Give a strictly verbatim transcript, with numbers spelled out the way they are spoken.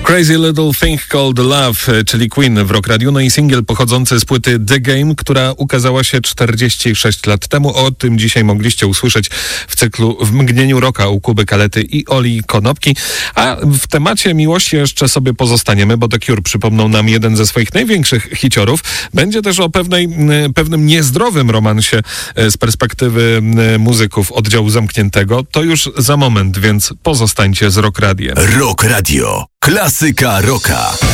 Crazy Little Thing Called Love, czyli Queen w Rock Radio, no i singiel pochodzący z płyty The Game, która ukazała się czterdzieści sześć lat temu. O tym dzisiaj mogliście usłyszeć w cyklu W mgnieniu rocka u Kuby Kalety i Oli Konopki. A w temacie miłości jeszcze sobie pozostaniemy, bo The Cure przypomną nam jeden ze swoich największych hiciorów. Będzie też o pewnej, pewnym niezdrowym romansie z perspektywy muzyków oddziału zamkniętego. To już za moment, więc pozostańcie z Rock Radiem. Rock Radio. Klasyka rocka.